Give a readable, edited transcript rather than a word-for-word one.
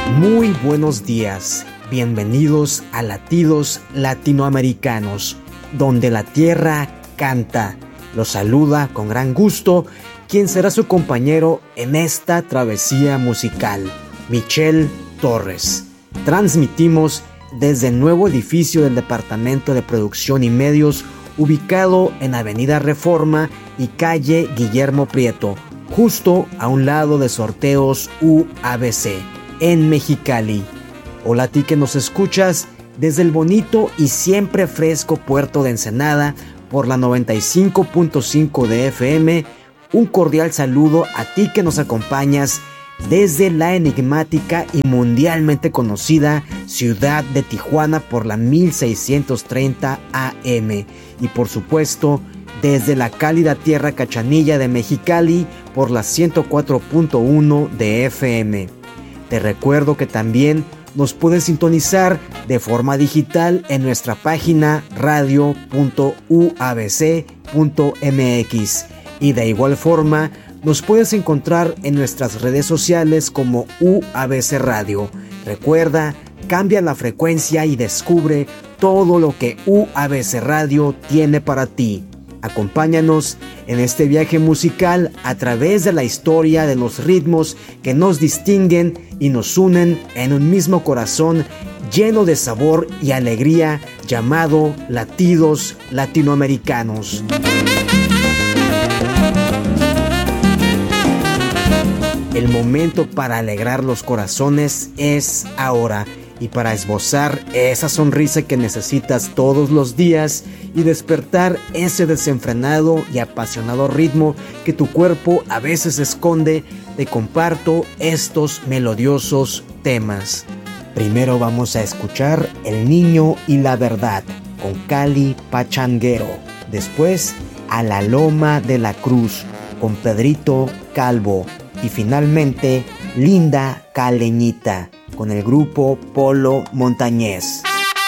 Muy buenos días, bienvenidos a Latidos Latinoamericanos, donde la tierra canta. Los saluda con gran gusto quien será su compañero en esta travesía musical, Michel Torres. Transmitimos desde el nuevo edificio del Departamento de Producción y Medios, ubicado en Avenida Reforma y calle Guillermo Prieto, justo a un lado de Sorteos UABC, en Mexicali. Hola a ti que nos escuchas desde el bonito y siempre fresco puerto de Ensenada por la 95.5 de FM. Un cordial saludo a ti que nos acompañas desde la enigmática y mundialmente conocida ciudad de Tijuana por la 1630 AM. Y por supuesto, desde la cálida tierra cachanilla de Mexicali por la 104.1 de FM. Te recuerdo que también nos puedes sintonizar de forma digital en nuestra página radio.uabc.mx y de igual forma nos puedes encontrar en nuestras redes sociales como UABC Radio. Recuerda, cambia la frecuencia y descubre todo lo que UABC Radio tiene para ti. Acompáñanos en este viaje musical a través de la historia de los ritmos que nos distinguen y nos unen en un mismo corazón lleno de sabor y alegría llamado Latidos Latinoamericanos. El momento para alegrar los corazones es ahora. Y para esbozar esa sonrisa que necesitas todos los días y despertar ese desenfrenado y apasionado ritmo que tu cuerpo a veces esconde, te comparto estos melodiosos temas. Primero vamos a escuchar El Niño y la Verdad con Cali Pachanguero. Después A la Loma de la Cruz con Pedrito Calvo. Y finalmente Linda Caleñita con el grupo Polo Montañés.